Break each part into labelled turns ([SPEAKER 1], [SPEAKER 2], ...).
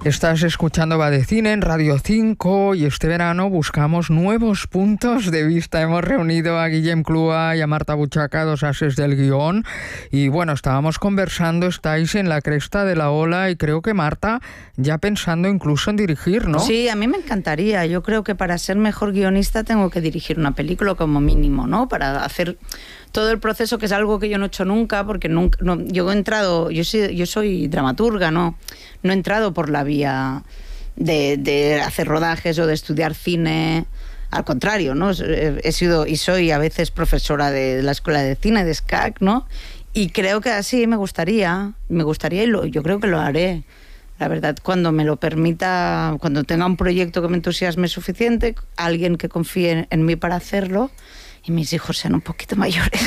[SPEAKER 1] Estás escuchando Va de Cine en Radio 5 y este verano buscamos nuevos puntos de vista. Hemos reunido a Guillem Clua y a Marta Buchaca, dos ases del guión. Y bueno, estábamos conversando, estáis en la cresta de la ola y creo que Marta ya pensando incluso en dirigir, ¿no?
[SPEAKER 2] Sí, a mí me encantaría. Yo creo que para ser mejor guionista tengo que dirigir una película como mínimo, ¿no? Para hacer todo el proceso, que es algo que yo no he hecho nunca, porque nunca, no, yo he entrado, yo soy dramaturga, no he entrado por la vía de hacer rodajes o de estudiar cine. Al contrario, ¿no? He sido y soy a veces profesora de la escuela de cine de SCAC, ¿no? Y creo que así me gustaría y yo creo que lo haré. La verdad, cuando me lo permita, cuando tenga un proyecto que me entusiasme suficiente, alguien que confíe en mí para hacerlo, y mis hijos sean un poquito mayores.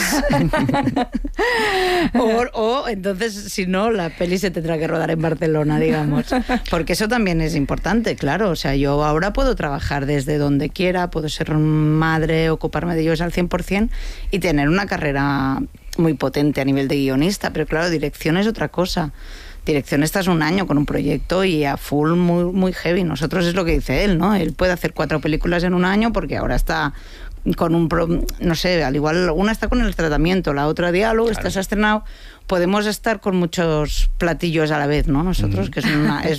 [SPEAKER 2] o entonces, si no, la peli se tendrá que rodar en Barcelona, digamos. Porque eso también es importante, claro. O sea, yo ahora puedo trabajar desde donde quiera, puedo ser madre, ocuparme de ellos al 100% y tener una carrera muy potente a nivel de guionista. Pero claro, dirección es otra cosa. Dirección estás un año con un proyecto y a full muy, muy heavy. Nosotros es lo que dice él, ¿no? Él puede hacer 4 películas en un año porque ahora está con no sé, al igual una está con el tratamiento, la otra diálogo, claro. Estás estrenado. Podemos estar con muchos platillos a la vez, ¿no? Nosotros, que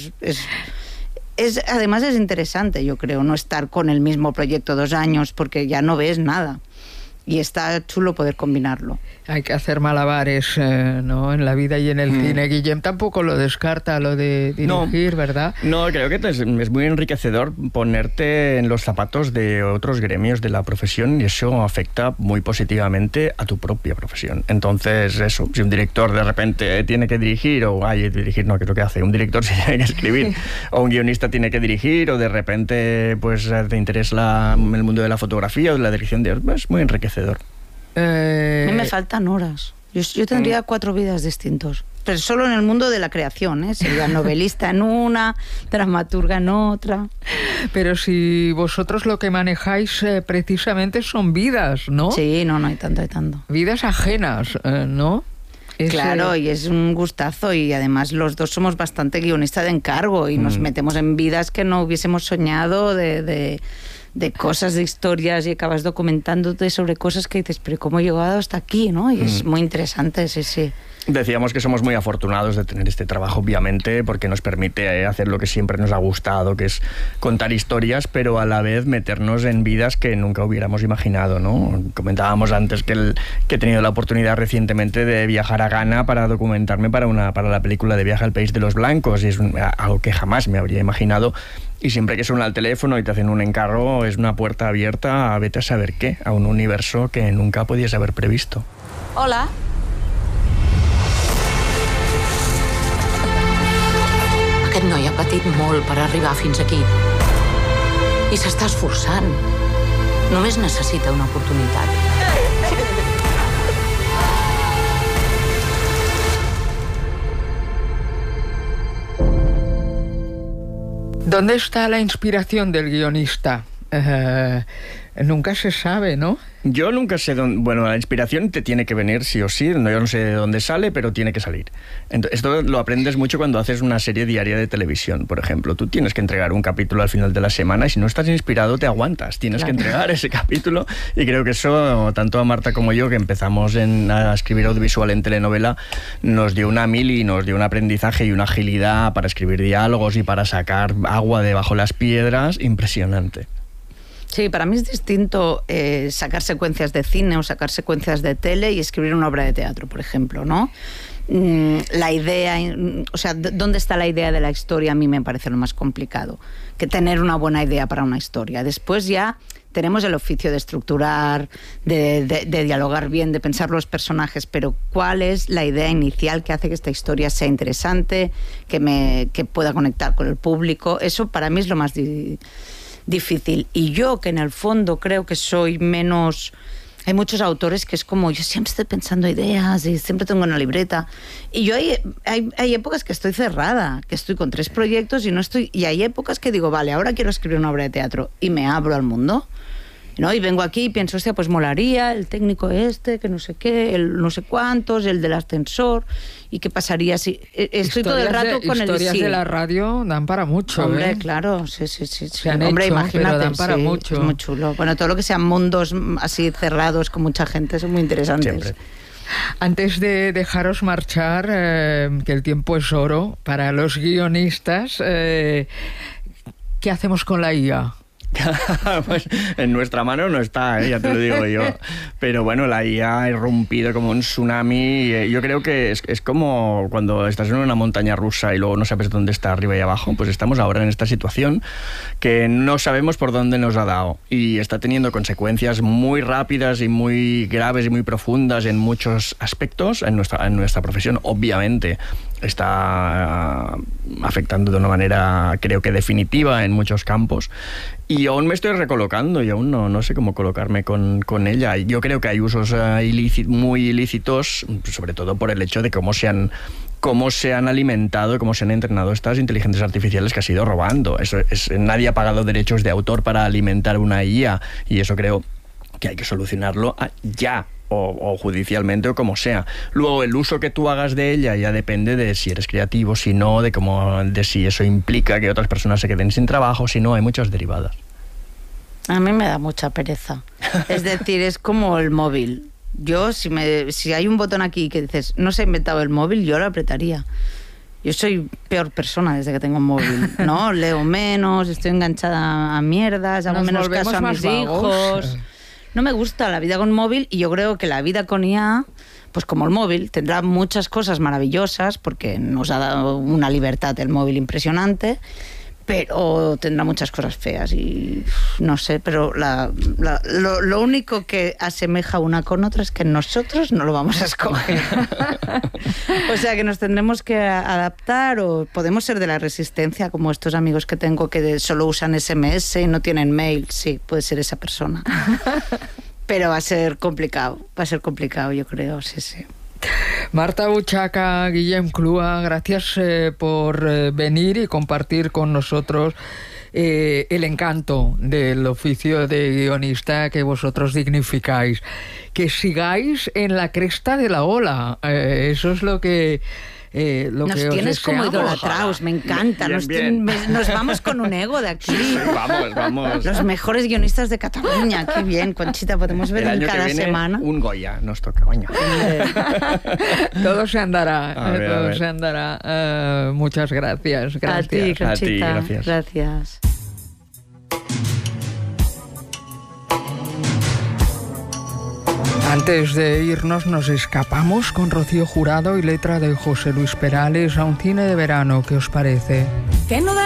[SPEAKER 2] es además es interesante, yo creo, no estar con el mismo proyecto 2 años porque ya no ves nada. Y está chulo poder combinarlo.
[SPEAKER 1] Hay que hacer malabares, ¿no? En la vida y en el cine. Guillem tampoco lo descarta, lo de dirigir, no, ¿verdad?
[SPEAKER 3] No, creo que es muy enriquecedor ponerte en los zapatos de otros gremios de la profesión y eso afecta muy positivamente a tu propia profesión. Entonces, eso, si un director de repente tiene que dirigir, dirigir no, que es lo que hace, un director se tiene que escribir, o un guionista tiene que dirigir, o de repente pues te interesa el mundo de la fotografía o de la dirección, es muy enriquecedor.
[SPEAKER 2] A mí me faltan horas. Yo tendría 4 vidas distintos. Pero solo en el mundo de la creación, ¿eh? Sería novelista en una, dramaturga en otra.
[SPEAKER 1] Pero si vosotros lo que manejáis precisamente son vidas, ¿no?
[SPEAKER 2] Sí, no hay tanto.
[SPEAKER 1] Vidas ajenas, ¿no?
[SPEAKER 2] Claro, y es un gustazo y además los dos somos bastante guionistas de encargo y nos metemos en vidas que no hubiésemos soñado de cosas, de historias y acabas documentándote sobre cosas que dices, pero ¿cómo he llegado hasta aquí? ¿No? Y es muy interesante, sí.
[SPEAKER 3] Decíamos que somos muy afortunados de tener este trabajo, obviamente, porque nos permite hacer lo que siempre nos ha gustado, que es contar historias, pero a la vez meternos en vidas que nunca hubiéramos imaginado, ¿no? Comentábamos antes que he tenido la oportunidad recientemente de viajar a Ghana para documentarme para la película de Viaje al País de los Blancos, y es algo que jamás me habría imaginado. Y siempre que suena el teléfono y te hacen un encargo, es una puerta abierta a vete a saber qué, a un universo que nunca podías haber previsto.
[SPEAKER 4] Hola. Aquest noi ha patit molt per arribar fins aquí. I s'està esforçant. Només necessita una oportunitat.
[SPEAKER 1] ¿Dónde está la inspiración del guionista? Nunca se sabe, ¿no?
[SPEAKER 3] Yo nunca sé dónde... Bueno, la inspiración te tiene que venir sí o sí. Yo no sé de dónde sale, pero tiene que salir. Entonces, esto lo aprendes mucho cuando haces una serie diaria de televisión, por ejemplo. Tú tienes que entregar un capítulo al final de la semana y si no estás inspirado te aguantas. Tienes que entregar ese capítulo y creo que eso, tanto a Marta como yo, que empezamos a escribir audiovisual en telenovela, nos dio una mili, nos dio un aprendizaje y una agilidad para escribir diálogos y para sacar agua debajo de las piedras impresionante.
[SPEAKER 2] Sí, para mí es distinto sacar secuencias de cine o sacar secuencias de tele y escribir una obra de teatro, por ejemplo, ¿no? La idea, o sea, ¿dónde está la idea de la historia? A mí me parece lo más complicado, que tener una buena idea para una historia. Después ya tenemos el oficio de estructurar, de dialogar bien, de pensar los personajes, pero ¿cuál es la idea inicial que hace que esta historia sea interesante, que pueda conectar con el público? Eso para mí es lo más difícil. Y yo, que en el fondo creo que soy menos... Hay muchos autores que es como, yo siempre estoy pensando ideas y siempre tengo una libreta. Y yo hay épocas que estoy cerrada, que estoy con 3 proyectos y no estoy... Y hay épocas que digo, vale, ahora quiero escribir una obra de teatro y me abro al mundo. ¿no? Y vengo aquí y pienso, hostia, pues molaría el técnico este, que no sé qué, el no sé cuántos, el del ascensor, y qué pasaría si... Estoy todo el rato con el...
[SPEAKER 1] Historias de la radio dan para mucho,
[SPEAKER 2] Hombre, claro, sí.
[SPEAKER 1] Hombre,
[SPEAKER 2] hecho, imagínate,
[SPEAKER 1] pero dan para mucho.
[SPEAKER 2] Es muy chulo. Bueno, todo lo que sean mundos así cerrados con mucha gente son muy interesantes.
[SPEAKER 3] Siempre.
[SPEAKER 1] Antes de dejaros marchar, que el tiempo es oro para los guionistas, ¿qué hacemos con la IA?
[SPEAKER 3] Pues en nuestra mano no está, ya te lo digo yo. Pero bueno, la IA ha irrumpido como un tsunami. Yo creo que es como cuando estás en una montaña rusa y luego no sabes dónde está arriba y abajo. Pues estamos ahora en esta situación que no sabemos por dónde nos ha dado. Y está teniendo consecuencias muy rápidas y muy graves y muy profundas en muchos aspectos en nuestra profesión. Obviamente está afectando de una manera, creo que definitiva, en muchos campos. Y aún me estoy recolocando y aún no sé cómo colocarme con ella. Yo creo que hay usos muy ilícitos, sobre todo por el hecho de cómo se han alimentado, cómo se han entrenado estas inteligencias artificiales que has ido robando. Nadie ha pagado derechos de autor para alimentar una IA y eso creo que hay que solucionarlo ya. O judicialmente o como sea. Luego el uso que tú hagas de ella ya depende de si eres creativo, si no, de si eso implica que otras personas se queden sin trabajo, si no, hay muchas derivadas.
[SPEAKER 2] A mí me da mucha pereza. Es decir, es como el móvil. Yo, si hay un botón aquí que dices, no se ha inventado el móvil, yo lo apretaría. Yo soy peor persona desde que tengo un móvil, ¿no? Leo menos, estoy enganchada a mierdas, hago menos caso a mis hijos. No me gusta la vida con móvil y yo creo que la vida con IA, pues como el móvil, tendrá muchas cosas maravillosas porque nos ha dado una libertad el móvil impresionante, pero tendrá muchas cosas feas y no sé, pero lo único que asemeja una con otra es que nosotros no lo vamos a escoger. O sea que nos tendremos que adaptar o podemos ser de la resistencia como estos amigos que tengo que solo usan SMS y no tienen mail. Sí, puede ser esa persona. Pero va a ser complicado yo creo, sí.
[SPEAKER 1] Marta Buchaca, Guillem Clua, gracias por venir y compartir con nosotros el encanto del oficio de guionista que vosotros dignificáis. Que sigáis en la cresta de la ola, eso es lo que...
[SPEAKER 2] nos tienes como idolatrados, me encanta.
[SPEAKER 3] Bien.
[SPEAKER 2] Nos vamos con un ego de aquí.
[SPEAKER 3] Vamos.
[SPEAKER 2] Los mejores guionistas de Cataluña, qué bien, Conchita, podemos ver en cada semana.
[SPEAKER 3] Un Goya nos toca, coño.
[SPEAKER 1] Todo se andará,
[SPEAKER 3] A ver.
[SPEAKER 1] se andará. Muchas gracias.
[SPEAKER 2] A ti, Conchita.
[SPEAKER 3] A ti,
[SPEAKER 2] gracias.
[SPEAKER 1] Antes de irnos nos escapamos con Rocío Jurado y letra de José Luis Perales a un cine de verano. ¿Qué os parece?
[SPEAKER 5] Que no da